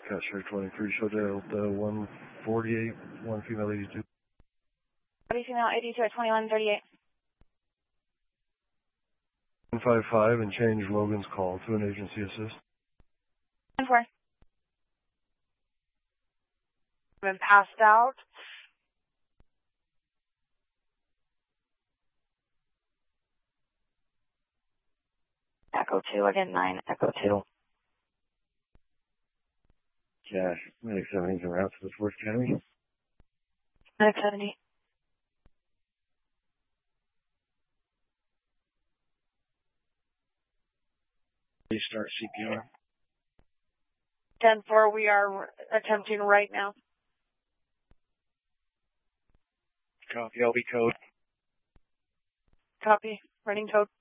Cat Share 23, show Delta 148, 1 female 82. 40 female 82 at 2138. 155 and change Logan's call to an agency assist. 1-4. Been passed out. Echo 2, again 9, Echo 2. Yeah, medic 70's en route to the Fourth Academy. Medic 70. Please start CPR. 10-4, we are attempting right now. Copy, LB code. Copy, running code.